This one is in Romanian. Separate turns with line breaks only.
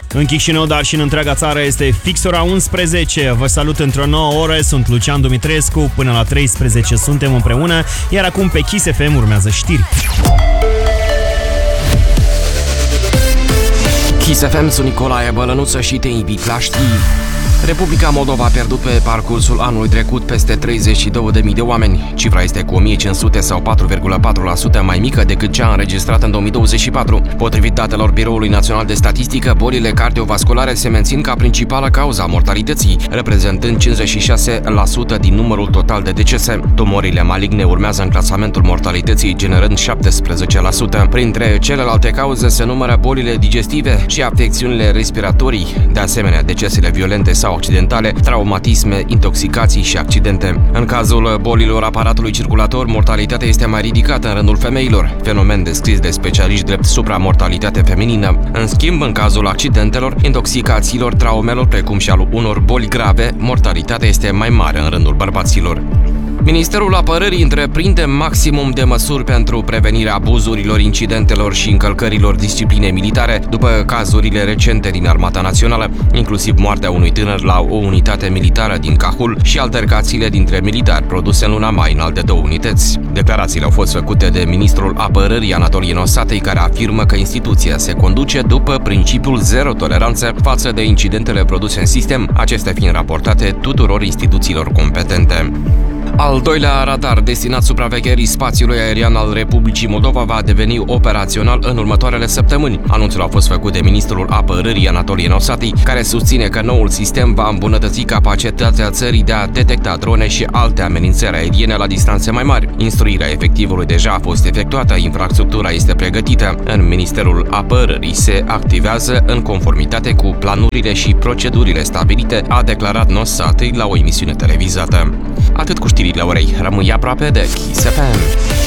În Chișinău, dar și în întreaga țară, este fix ora 11. Vă salut într-o nouă oră, sunt Lucian Dumitrescu, până la 13 suntem împreună, iar acum pe Kiss FM urmează știri.
Kiss FM, sunt Nicolae Bălănuță și te invit la știri. Republica Moldova a pierdut pe parcursul anului trecut peste 32.000 de oameni. Cifra este cu 1.500 sau 4,4% mai mică decât cea înregistrată în 2024. Potrivit datelor Biroului Național de Statistică, bolile cardiovasculare se mențin ca principală cauza a mortalității, reprezentând 56% din numărul total de decese. Tumorile maligne urmează în clasamentul mortalității, generând 17%. Printre celelalte cauze se numără bolile digestive și afecțiunile respiratorii, de asemenea decesele violente sau accidentale, traumatisme, intoxicații și accidente. În cazul bolilor aparatului circulator, mortalitatea este mai ridicată în rândul femeilor, fenomen descris de specialiști drept supramortalitate feminină. În schimb, în cazul accidentelor, intoxicațiilor, traumelor, precum și al unor boli grave, mortalitatea este mai mare în rândul bărbaților. Ministerul Apărării întreprinde maximum de măsuri pentru prevenirea abuzurilor, incidentelor și încălcărilor disciplinei militare după cazurile recente din Armata Națională, inclusiv moartea unui tânăr la o unitate militară din Cahul și altercațiile dintre militari produse în luna mai în alte două unități. Declarațiile au fost făcute de ministrul Apărării Anatolie Nosatei, care afirmă că instituția se conduce după principiul zero toleranță față de incidentele produse în sistem, acestea fiind raportate tuturor instituțiilor competente. Al doilea radar destinat supravegherii spațiului aerian al Republicii Moldova va deveni operațional în următoarele săptămâni. Anunțul a fost făcut de ministrul Apărării Anatolie Nosati, care susține că noul sistem va îmbunătăți capacitatea țării de a detecta drone și alte amenințări aeriene la distanțe mai mari. Instruirea efectivului deja a fost efectuată, infrastructura este pregătită. În Ministerul Apărării se activează în conformitate cu planurile și procedurile stabilite, a declarat Nosati la o emisiune televizată. Atât cu știrile orei, rămâi aproape de Kiss FM.